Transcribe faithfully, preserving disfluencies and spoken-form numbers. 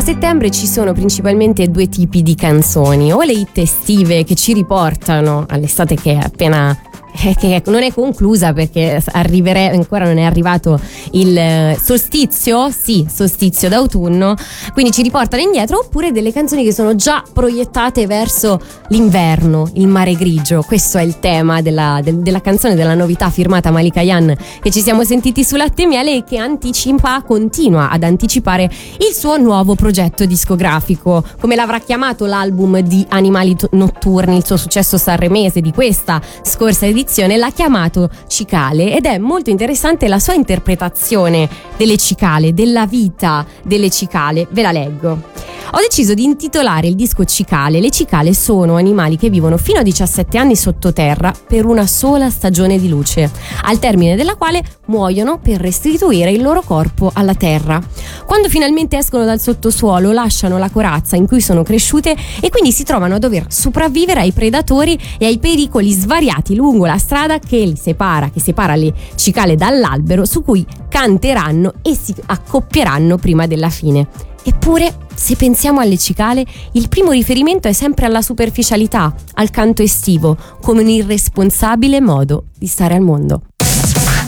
settembre ci sono principalmente due tipi di canzoni, o le hit estive che ci riportano all'estate che è appena che non è conclusa, perché arrivere, ancora non è arrivato il solstizio, sì, solstizio d'autunno, quindi ci riportano indietro, oppure delle canzoni che sono già proiettate verso l'inverno, il mare grigio. Questo è il tema della, del, della canzone, della novità firmata Malika Ayane che ci siamo sentiti su Latte e Miele, e che anticipa, continua ad anticipare il suo nuovo progetto discografico. Come l'avrà chiamato l'album di Animali Notturni, il suo successo sanremese di questa scorsa edizione, l'ha chiamato Cicale, ed è molto interessante la sua interpretazione delle cicale, della vita delle cicale. Ve la leggo. Ho deciso di intitolare il disco Cicale. Le cicale sono animali che vivono fino a diciassette anni sottoterra per una sola stagione di luce, al termine della quale muoiono per restituire il loro corpo alla terra. Quando finalmente escono dal sottosuolo, lasciano la corazza in cui sono cresciute e quindi si trovano a dover sopravvivere ai predatori e ai pericoli svariati lungo la strada che li separa, che separa le cicale dall'albero su cui canteranno e si accoppieranno prima della fine. Eppure, se pensiamo alle cicale, il primo riferimento è sempre alla superficialità, al canto estivo, come un irresponsabile modo di stare al mondo.